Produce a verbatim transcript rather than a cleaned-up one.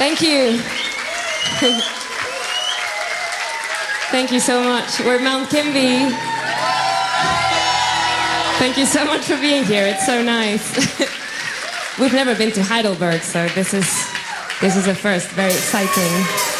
Thank you. Thank you so much. We're Mount Kimby. Thank you so much for being here. It's so nice. We've never been to Heidelberg, so this is this is a first. Very exciting.